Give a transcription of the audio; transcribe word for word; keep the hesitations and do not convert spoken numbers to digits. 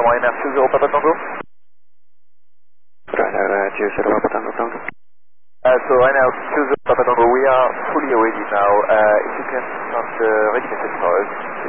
Ryanair two zero Papa Tango. Ryanair two zero Papa Tango Tango. Uh, so Ryanair two zero Papa Tango, we are fully ready now. Uh, if you can start the readiness for us.